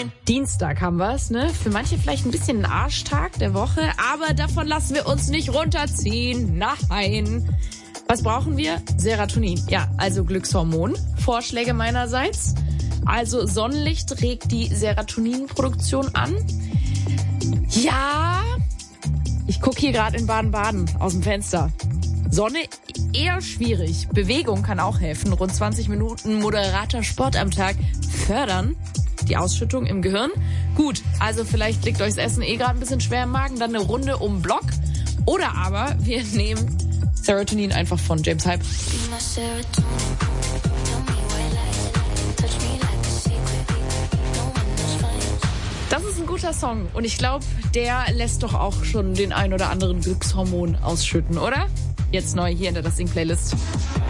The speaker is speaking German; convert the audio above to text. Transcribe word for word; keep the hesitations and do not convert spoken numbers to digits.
Dienstag haben wir's, ne? Für manche vielleicht ein bisschen ein Arschtag der Woche, aber davon lassen wir uns nicht runterziehen. Nein. Was brauchen wir? Serotonin. Ja, also Glückshormon. Vorschläge meinerseits. Also Sonnenlicht regt die Serotoninproduktion an. Ja, ich gucke hier gerade in Baden-Baden aus dem Fenster. Sonne eher schwierig. Bewegung kann auch helfen. Rund zwanzig Minuten moderater Sport am Tag fördern die Ausschüttung im Gehirn. Gut, also vielleicht liegt euch das Essen eh gerade ein bisschen schwer im Magen, dann eine Runde um den Block. Oder aber wir nehmen Serotonin einfach von James Hype. Das ist ein guter Song und ich glaube, der lässt doch auch schon den ein oder anderen Glückshormon ausschütten, oder? Jetzt neu hier in der Das Ding Playlist.